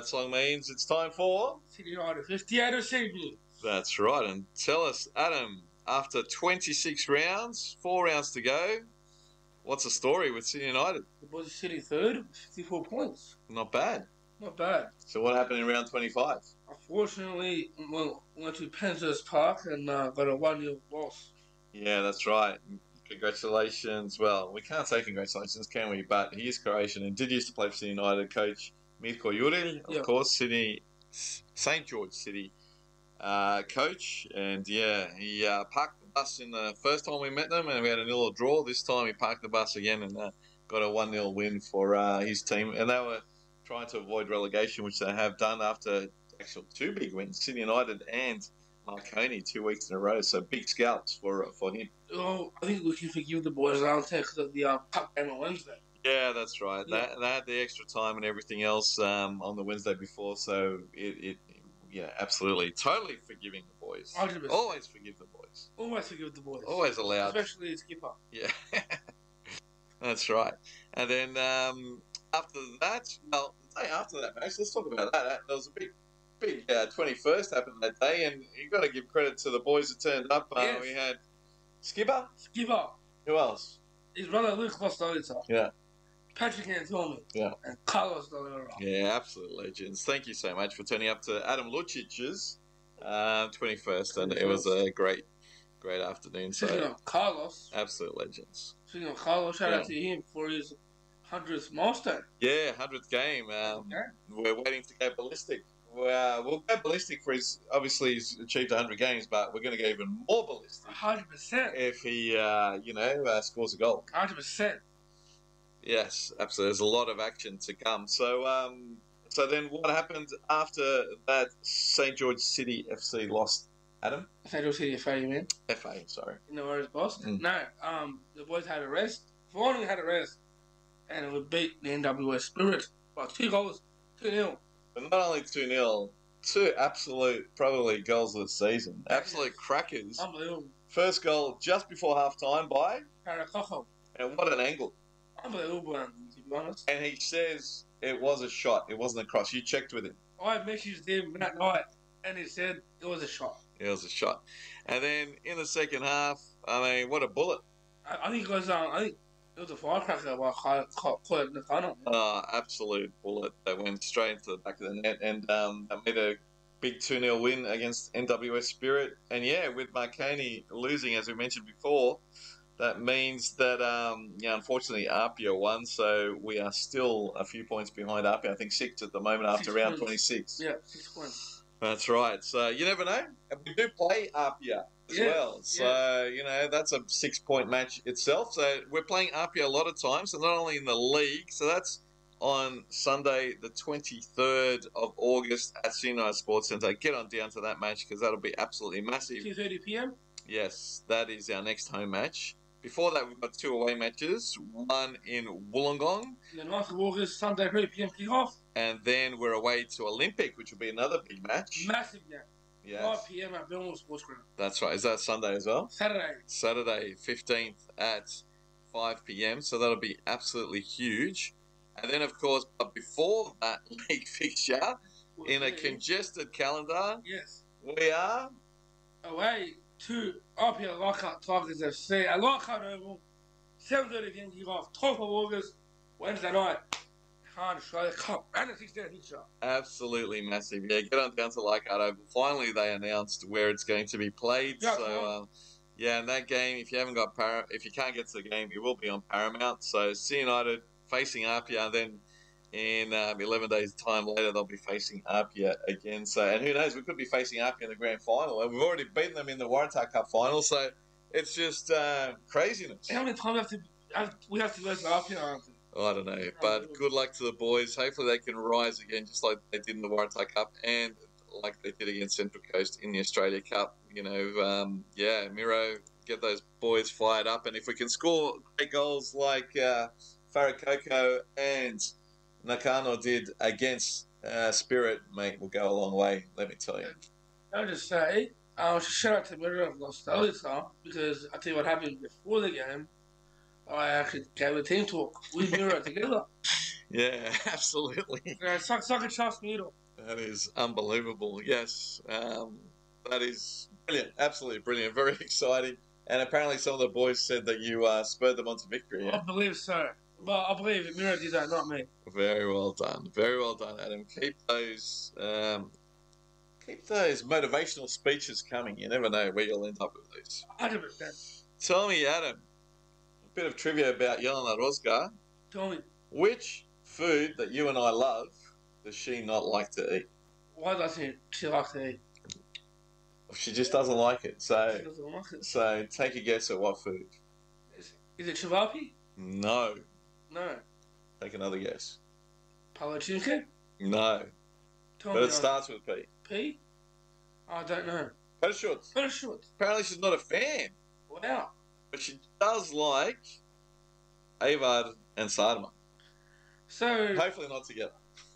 that song means it's time for... City United 58 or 70. That's right. And tell us, Adam, after 26 rounds, 4 rounds to go, what's the story with City United? The boys are sitting third with 54 points. Not bad. Not bad. So what happened in round 25? Unfortunately, went to Penshurst Park and got a 1-0 loss. Yeah, that's right. Congratulations. Well, we can't say congratulations, can we? But he is Croatian and did used to play for City United. Coach Mirko Juric, of course, St. George City coach. And yeah, he parked the bus in the first time we met them and we had a 0 draw. This time he parked the bus again and got a 1-0 win for his team. And they were trying to avoid relegation, which they have done after actually 2 big wins, City United and Marconi 2 weeks in a row. So big scalps for him. Oh, I think we can forgive the boys around here because of the cup game on Wednesday. Yeah, that's right. Yeah. They had the extra time and everything else on the Wednesday before, so yeah, absolutely, totally forgiving the boys. 100%. Always forgive the boys. Always forgive the boys. Always allowed. Especially the skipper. Yeah, that's right. And then after that, well, the day after that match, let's talk about that. There was a big 21st happened that day, and you got to give credit to the boys that turned up. Yes. We had Skipper. Who else? His brother Luke Costello. Yeah. Patrick Antoni. Yeah. And Carlos Dolera. Yeah, absolute legends. Thank you so much for turning up to Adam Lucic's 21st, and it was a great afternoon. So Speaking of Carlos. Absolute legends. Speaking of Carlos, shout out to him for his 100th milestone. Yeah, 100th game. We're waiting to go ballistic. We'll go ballistic for his. Obviously, he's achieved 100 games, but we're going to go even more ballistic. 100%. If he, scores a goal. 100%. Yes, absolutely. There's a lot of action to come. So, so then what happened after that? St. George City FC lost. Adam? St. George City FA, you mean? FA, sorry. No worries, boss. No, the boys had a rest. Finally had a rest, and it would beat the NWS Spirit by 2 goals, 2-0. But not only 2-0, 2 absolute, probably goals of the season. Absolute crackers. Unbelievable. First goal just before half-time by? Paracojo. And what an angle. Unbelievable, to be honest. And he says it was a shot. It wasn't a cross. You checked with him. I messaged him that night, and he said it was a shot. It was a shot. And then in the second half, I mean, what a bullet. I think it was, it was a firecracker by Kyle Nakano. Absolute bullet that went straight into the back of the net and that made a big 2-0 win against NWS Spirit. And yeah, with Marconi losing, as we mentioned before, that means that, unfortunately, Apia won, so we are still a few points behind Apia. I think 6 at the moment after round 26. Yeah, 6 points. That's right. So you never know. We do play Apia as well. So, that's a 6-point match itself. So we're playing Apia a lot of times, so not only in the league. So that's on Sunday, the 23rd of August at Sinai Sports Centre. Get on down to that match because that'll be absolutely massive. 2:30 p.m.? Yes, that is our next home match. Before that, we've got 2 away matches, one in Wollongong. The 9th of August, Sunday, 3 p.m. kick-off. And then we're away to Olympic, which will be another big match. Massive game. Yes. 5 p.m. at Belmore Sports Ground. That's right. Is that Sunday as well? Saturday, 15th at 5 p.m. So that'll be absolutely huge. And then, of course, but before that league fixture, in a congested calendar, yes, we are away to Apia Leichhardt Tigers FC at Leichhardt Oval, 7:30 p.m. kick-off, 12th of August, Wednesday night. Australia Cup and a 16th fixture. Absolutely massive. Yeah, get on down to Leichhardt Oval. Finally, they announced where it's going to be played. Yeah, so, and that game, if you haven't got if you can't get to the game, it will be on Paramount. So, City United facing Apia, and then in 11 days' time later, they'll be facing Apia again. So, and who knows, we could be facing Apia in the grand final. And we've already beaten them in the Waratah Cup final. So, it's just craziness. How many times we have to go to Apia? I don't know, but good luck to the boys. Hopefully they can rise again just like they did in the Waratah Cup and like they did against Central Coast in the Australia Cup. Miro, get those boys fired up. And if we can score great goals like Farakoko and Nakano did against Spirit, mate, we'll go a long way, let me tell you. I'll just say, shout out to Miro of Nostalgia because I tell you what happened before the game. I actually gave a team talk with Miro together. Yeah, absolutely. Yeah, suck a trust needle. That is unbelievable. Yes, that is brilliant. Absolutely brilliant. Very exciting. And apparently, some of the boys said that you spurred them on to victory. I Yeah? believe so. But I believe it. Miro did that, not me. Very well done. Very well done, Adam. Keep those motivational speeches coming. You never know where you'll end up with these. 100%. Tell me, Adam, a bit of trivia about Jelena Rozga. Tell me, Which food that you and I love does she not like to eat? why does she like to eat? She just doesn't like it. So, She doesn't like it. so take a guess at what food. Is it chivapi? No. No. Take another guess. Palachinke? No. Tell But me. it starts with P. P? I don't know. Petashorts. But it's short. Apparently she's not a fan. Wow. But she does like Avar and Sadma. So, Hopefully not together.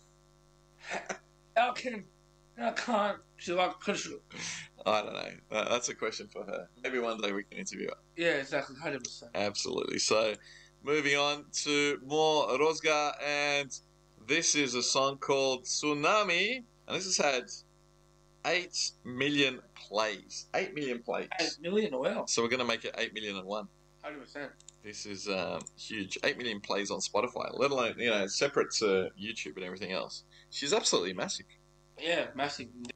how can't she like Kushuk? I don't know. That's a question for her. Maybe one day we can interview her. Yeah, exactly. 100%. Absolutely. So, moving on to more Rozga, and this is a song called Tsunami, and this has had 8 million plays. 8 million plays. 8 million? Wow. So we're going to make it 8,000,001. 100%. This is huge. 8 million plays on Spotify, let alone, separate to YouTube and everything else. She's absolutely massive. Yeah, massive.